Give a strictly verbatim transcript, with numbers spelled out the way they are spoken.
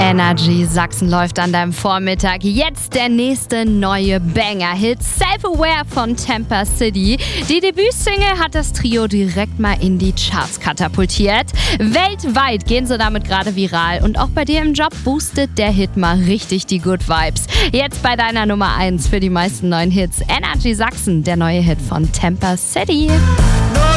Energy Sachsen läuft an deinem Vormittag. Jetzt der nächste neue Banger-Hit, Self-Aware von Temper City. Die Debütsingle hat das Trio direkt mal in die Charts katapultiert. Weltweit gehen sie damit gerade viral und auch bei dir im Job boostet der Hit mal richtig die Good Vibes. Jetzt bei deiner Nummer eins für die meisten neuen Hits. Energy Sachsen, der neue Hit von Temper City.